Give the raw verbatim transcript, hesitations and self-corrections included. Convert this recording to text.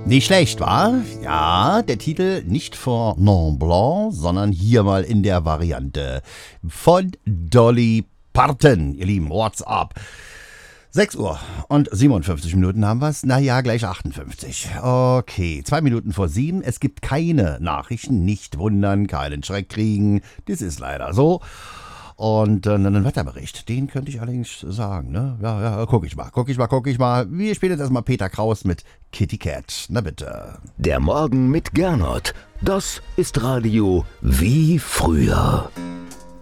Nicht schlecht, wa? Ja, der Titel nicht vor Mont Blanc, sondern hier mal in der Variante von Dolly Parton. Ihr Lieben, what's up? sechs Uhr und siebenundfünfzig Minuten haben wir's. Naja, gleich achtundfünfzig. Okay, zwei Minuten vor sieben. Es gibt keine Nachrichten. Nicht wundern, keinen Schreck kriegen. Das ist leider so. Und äh, einen Wetterbericht, den könnte ich allerdings sagen, ne? Ja, ja, guck ich mal, guck ich mal, guck ich mal. Wir spielen jetzt erstmal Peter Kraus mit Kitty Cat. Na bitte. Der Morgen mit Gernot. Das ist Radio wie früher.